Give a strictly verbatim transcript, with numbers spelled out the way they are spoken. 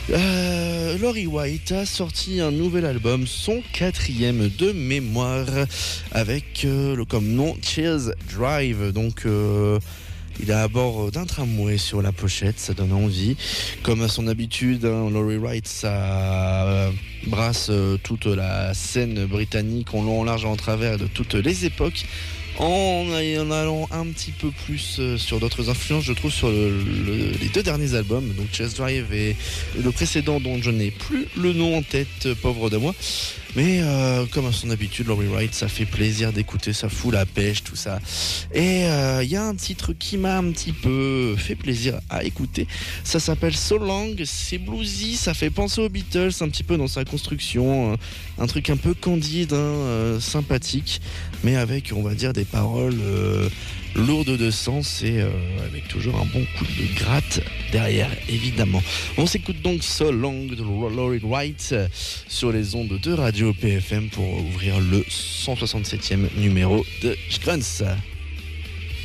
Euh, Laurie White a sorti un nouvel album, son quatrième de mémoire, avec euh, le comme nom Cheers Drive. Donc euh, il est à bord d'un tramway sur la pochette, ça donne envie. Comme à son habitude, hein, Laurie White, ça euh, brasse euh, toute la scène britannique en long, en large, en travers de toutes les époques. En, en allant un petit peu plus euh, sur d'autres influences, je trouve, sur le, le, les deux derniers albums, donc Chess Drive et le précédent dont je n'ai plus le nom en tête, euh, pauvre de moi. Mais euh, comme à son habitude, Laurie White, ça fait plaisir d'écouter, ça fout la pêche, tout ça. Et il euh, y a un titre qui m'a un petit peu fait plaisir à écouter. Ça s'appelle So Long, c'est bluesy, ça fait penser aux Beatles un petit peu dans sa construction, un truc un peu candide, hein, euh, sympathique, mais avec, on va dire, des paroles euh, lourdes de sens et euh, avec toujours un bon coup de gratte derrière, évidemment. On s'écoute donc So Long de Laurie White sur les ondes de Radio P F M pour ouvrir le cent soixante-septième numéro de Scrunch.